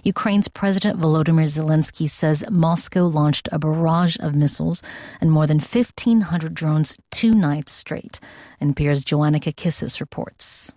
Ukraine's President Volodymyr Zelensky says Moscow launched a barrage of missiles and more than 1,500 drones 2 nights straight. NPR's Joanna Kakissis reports.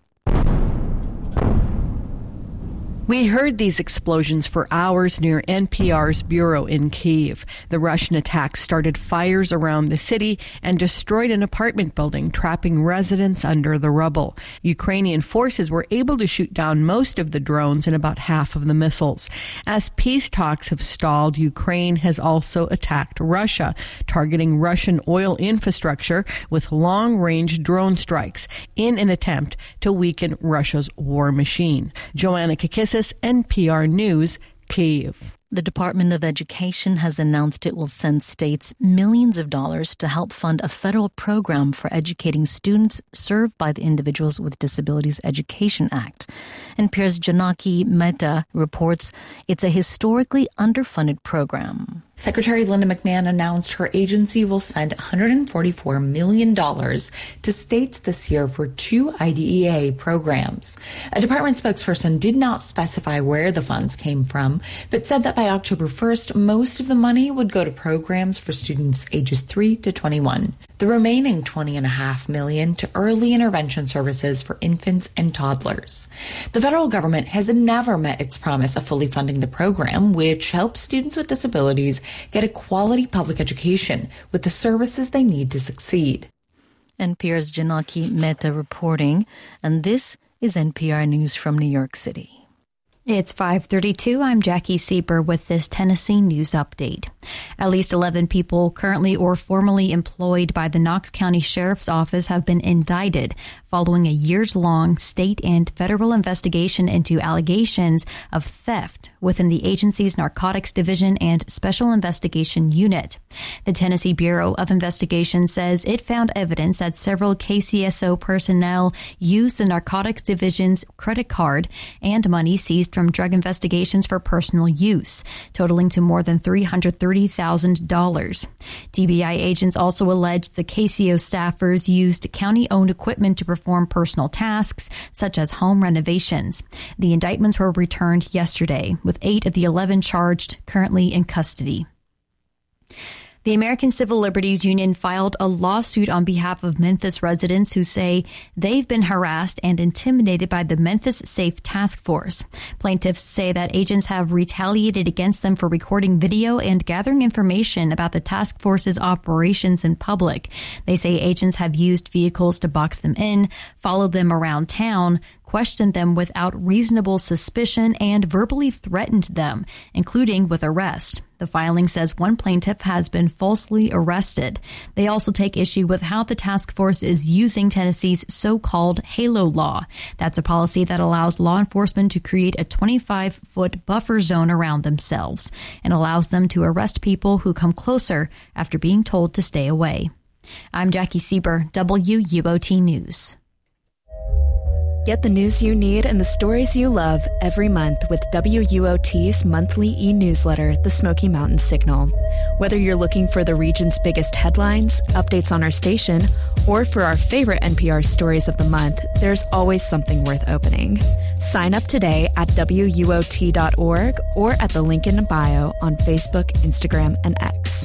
We heard these explosions for hours near NPR's bureau in Kyiv. The Russian attack started fires around the city and destroyed an apartment building, trapping residents under the rubble. Ukrainian forces were able to shoot down most of the drones and about half of the missiles. As peace talks have stalled, Ukraine has also attacked Russia, targeting Russian oil infrastructure with long-range drone strikes in an attempt to weaken Russia's war machine. Joanna Kakissis, NPR News, Kyiv. The Department of Education has announced it will send states millions of dollars to help fund a federal program for educating students served by the Individuals with Disabilities Education Act. NPR's Janaki Mehta reports it's a historically underfunded program. Secretary Linda McMahon announced her agency will send $144 million to states this year for 2 IDEA programs. A department spokesperson did not specify where the funds came from, but said that by October 1st, most of the money would go to programs for students ages 3 to 21. The remaining $20.5 million to early intervention services for infants and toddlers. The federal government has never met its promise of fully funding the program, which helps students with disabilities get a quality public education with the services they need to succeed. NPR's Janaki Mehta reporting, and this is NPR News from New York City. It's 5:32. I'm Jackie Sieber with this Tennessee news update. At least 11 people currently or formerly employed by the Knox County Sheriff's Office have been indicted following a years-long state and federal investigation into allegations of theft within the agency's Narcotics Division and Special Investigation Unit. The Tennessee Bureau of Investigation says it found evidence that several KCSO personnel used the Narcotics Division's credit card and money seized from drug investigations for personal use, totaling to more than $330,000. TBI agents also alleged the KCO staffers used county-owned equipment to perform personal tasks, such as home renovations. The indictments were returned yesterday, with 8 of the 11 charged currently in custody. The American Civil Liberties Union filed a lawsuit on behalf of Memphis residents who say they've been harassed and intimidated by the Memphis Safe Task Force. Plaintiffs say that agents have retaliated against them for recording video and gathering information about the task force's operations in public. They say agents have used vehicles to box them in, follow them around town, questioned them without reasonable suspicion, and verbally threatened them, including with arrest. The filing says one plaintiff has been falsely arrested. They also take issue with how the task force is using Tennessee's so-called HALO law. That's a policy that allows law enforcement to create a 25-foot buffer zone around themselves and allows them to arrest people who come closer after being told to stay away. I'm Jackie Sieber, WUOT News. Get the news you need and the stories you love every month with WUOT's monthly e-newsletter, The Smoky Mountain Signal. Whether you're looking for the region's biggest headlines, updates on our station, or for our favorite NPR stories of the month, there's always something worth opening. Sign up today at WUOT.org or at the link in bio on Facebook, Instagram, and X.